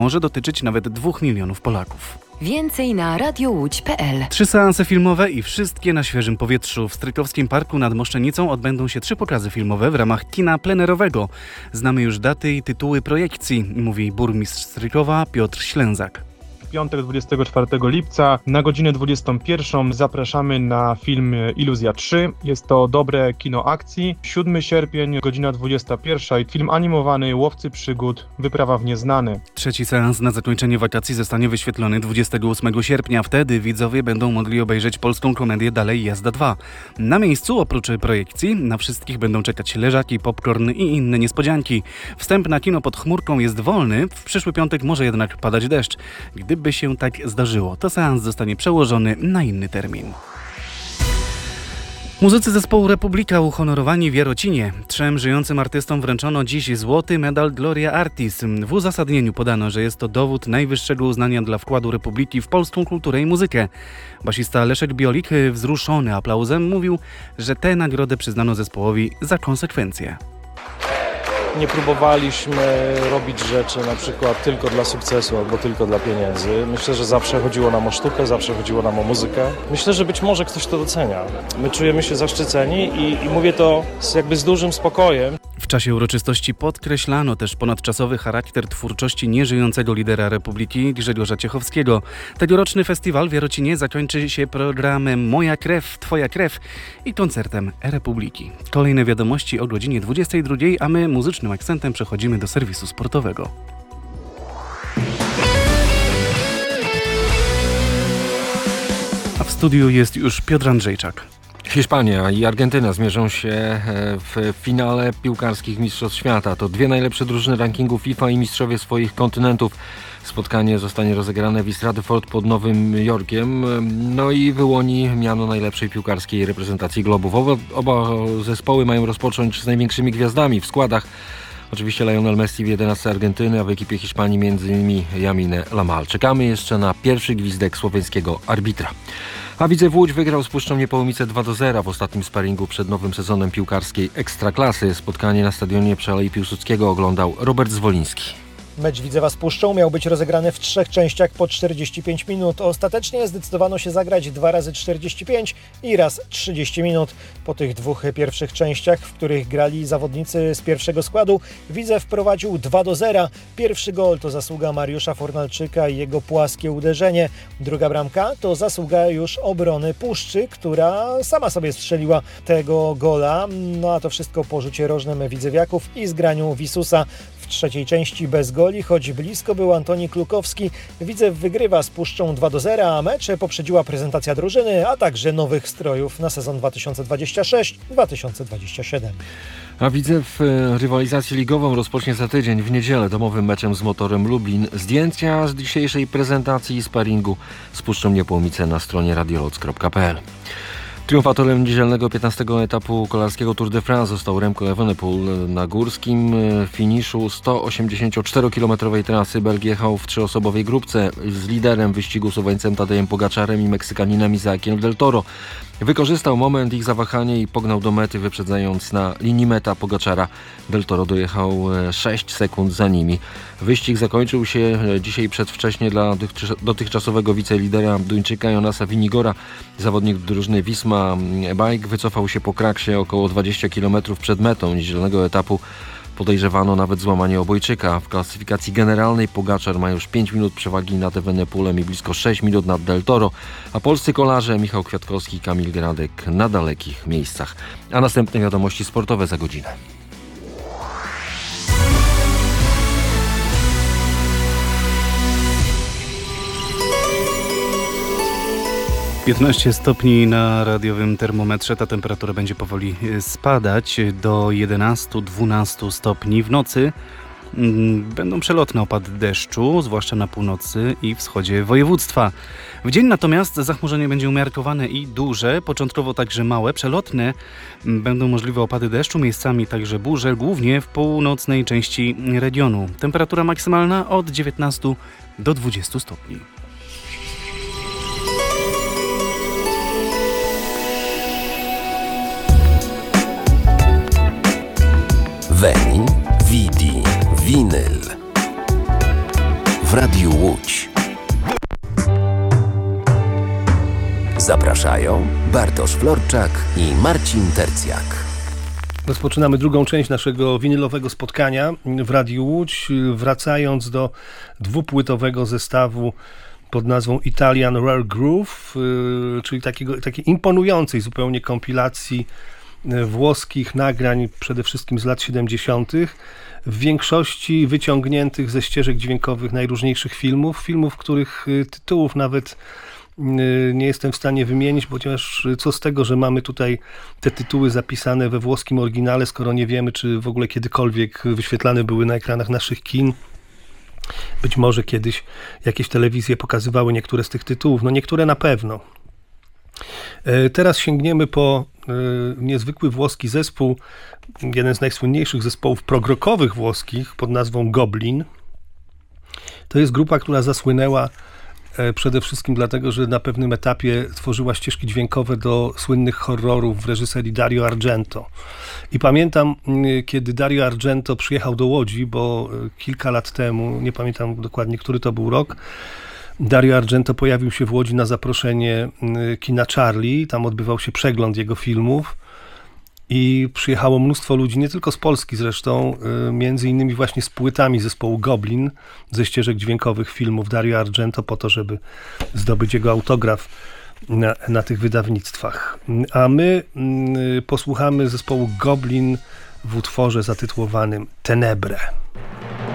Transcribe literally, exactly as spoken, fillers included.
może dotyczyć nawet dwóch milionów Polaków. Więcej na radio łódź kropka pe el. Trzy seanse filmowe i wszystkie na świeżym powietrzu. W Strykowskim Parku nad Moszczenicą odbędą się trzy pokazy filmowe w ramach kina plenerowego. Znamy już daty i tytuły projekcji, mówi burmistrz Strykowa Piotr Ślęzak. Piątek dwudziestego czwartego lipca na godzinę dwudziestą pierwszą zapraszamy na film Iluzja trzy. Jest to dobre kino akcji. siódmego sierpnia, godzina dwudziesta pierwsza i film animowany Łowcy przygód, Wyprawa w nieznane. Trzeci seans na zakończenie wakacji zostanie wyświetlony dwudziestego ósmego sierpnia. Wtedy widzowie będą mogli obejrzeć polską komedię Dalej jazda dwa. Na miejscu oprócz projekcji na wszystkich będą czekać leżaki, popcorn i inne niespodzianki. Wstęp na kino pod chmurką jest wolny, w przyszły piątek może jednak padać deszcz. Gdyby się tak zdarzyło, to seans zostanie przełożony na inny termin. Muzycy zespołu Republika uhonorowani w Jarocinie. Trzem żyjącym artystom wręczono dziś złoty medal Gloria Artis. W uzasadnieniu podano, że jest to dowód najwyższego uznania dla wkładu Republiki w polską kulturę i muzykę. Basista Leszek Biolik, wzruszony aplauzem, mówił, że tę nagrodę przyznano zespołowi za konsekwencje. Nie próbowaliśmy robić rzeczy na przykład tylko dla sukcesu albo tylko dla pieniędzy. Myślę, że zawsze chodziło nam o sztukę, zawsze chodziło nam o muzykę. Myślę, że być może ktoś to docenia. My czujemy się zaszczyceni i, i mówię to z, jakby z dużym spokojem. W czasie uroczystości podkreślano też ponadczasowy charakter twórczości nieżyjącego lidera Republiki Grzegorza Ciechowskiego. Tegoroczny festiwal w Jarocinie zakończy się programem Moja krew, twoja krew i koncertem Republiki. Kolejne wiadomości o godzinie dwudziestej drugiej, a my muzycznym akcentem przechodzimy do serwisu sportowego. A w studiu jest już Piotr Andrzejczak. Hiszpania i Argentyna zmierzą się w finale piłkarskich Mistrzostw Świata. To dwie najlepsze drużyny rankingu FIFA i mistrzowie swoich kontynentów. Spotkanie zostanie rozegrane w Estrada Ford pod Nowym Jorkiem. No i wyłoni miano najlepszej piłkarskiej reprezentacji globów. Oba, oba zespoły mają rozpocząć z największymi gwiazdami w składach. Oczywiście Lionel Messi w jedenastce Argentyny, a w ekipie Hiszpanii między innymi Lamine Yamal. Czekamy jeszcze na pierwszy gwizdek słoweńskiego arbitra. A Widzew Łódź wygrał z Puszczą Niepołomice dwa do zera w ostatnim sparingu przed nowym sezonem piłkarskiej Ekstraklasy. Spotkanie na stadionie przy Alei Piłsudskiego oglądał Robert Zwoliński. Mecz Widzewa z Puszczą miał być rozegrany w trzech częściach po czterdzieści pięć minut. Ostatecznie zdecydowano się zagrać dwa razy czterdzieści pięć i raz trzydzieści minut. Po tych dwóch pierwszych częściach, w których grali zawodnicy z pierwszego składu, Widzew prowadził dwa do zera. Pierwszy gol to zasługa Mariusza Fornalczyka i jego płaskie uderzenie. Druga bramka to zasługa już obrony Puszczy, która sama sobie strzeliła tego gola. No a to wszystko po rzucie rożnym widzewiaków i zgraniu Wisusa. W trzeciej części bez goli, choć blisko był Antoni Klukowski. Widzew wygrywa z Puszczą dwa do zera, a mecz poprzedziła prezentacja drużyny, a także nowych strojów na sezon dwa tysiące dwudziesty szósty dwa tysiące dwudziesty siódmy. A Widzew rywalizację ligową rozpocznie za tydzień w niedzielę domowym meczem z Motorem Lublin. Zdjęcia z dzisiejszej prezentacji i sparingu z Puszczą Niepołomice na stronie radioloc kropka pe el. Triumfatorem niedzielnego piętnastego etapu kolarskiego Tour de France został Remco Evenepoel. Na górskim finiszu sto osiemdziesięcioczterokilometrowej trasy Belg jechał w trzyosobowej grupce z liderem wyścigu Słoweńcem Tadejem Pogaczarem i Meksykaninem Isaakiem Del Toro. Wykorzystał moment ich zawahania i pognał do mety, wyprzedzając na linii meta Pogaczara. Del Toro dojechał sześć sekund za nimi. Wyścig zakończył się dzisiaj przedwcześnie dla dotychczasowego wicelidera Duńczyka Jonasa Vinigora. Zawodnik drużyny Wisma Bike wycofał się po kraksie około dwadzieścia kilometrów przed metą niedzielnego etapu. Podejrzewano nawet złamanie obojczyka. W klasyfikacji generalnej Pogaczar ma już pięć minut przewagi nad Evenepoelem i blisko sześć minut nad Del Toro, a polscy kolarze Michał Kwiatkowski i Kamil Gradek na dalekich miejscach. A następne wiadomości sportowe za godzinę. piętnaście stopni na radiowym termometrze. Ta temperatura będzie powoli spadać do jedenaście dwanaście stopni. W nocy będą przelotne opady deszczu, zwłaszcza na północy i wschodzie województwa. W dzień natomiast zachmurzenie będzie umiarkowane i duże, początkowo także małe. Przelotne będą możliwe opady deszczu, miejscami także burze, głównie w północnej części regionu. Temperatura maksymalna od dziewiętnastu do dwudziestu stopni. Veni, vidi, vinyl. w Radiu Łódź. Zapraszają Bartosz Florczak i Marcin Tercjak. Rozpoczynamy drugą część naszego winylowego spotkania w Radiu Łódź, wracając do dwupłytowego zestawu pod nazwą Italian Rare Groove, czyli takiego, takiej imponującej zupełnie kompilacji włoskich nagrań, przede wszystkim z lat siedemdziesiątych, w większości wyciągniętych ze ścieżek dźwiękowych najróżniejszych filmów, filmów, których tytułów nawet nie jestem w stanie wymienić, ponieważ co z tego, że mamy tutaj te tytuły zapisane we włoskim oryginale, skoro nie wiemy, czy w ogóle kiedykolwiek wyświetlane były na ekranach naszych kin. Być może kiedyś jakieś telewizje pokazywały niektóre z tych tytułów, no niektóre na pewno. Teraz sięgniemy po niezwykły włoski zespół, jeden z najsłynniejszych zespołów progrokowych włoskich pod nazwą Goblin. To jest grupa, która zasłynęła przede wszystkim dlatego, że na pewnym etapie tworzyła ścieżki dźwiękowe do słynnych horrorów w reżyserii Dario Argento. I pamiętam, kiedy Dario Argento przyjechał do Łodzi, bo kilka lat temu, nie pamiętam dokładnie, który to był rok, Dario Argento pojawił się w Łodzi na zaproszenie kina Charlie, tam odbywał się przegląd jego filmów i przyjechało mnóstwo ludzi, nie tylko z Polski zresztą, między innymi właśnie z płytami zespołu Goblin, ze ścieżek dźwiękowych filmów Dario Argento, po to, żeby zdobyć jego autograf na, na tych wydawnictwach. A my posłuchamy zespołu Goblin w utworze zatytułowanym Tenebre.